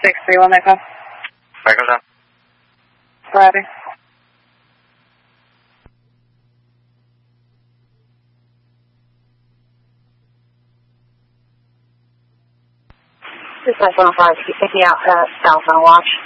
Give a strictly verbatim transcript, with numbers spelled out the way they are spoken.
six three one Echo. Echo down. Roger. This is one oh five, picking out uh, South on watch.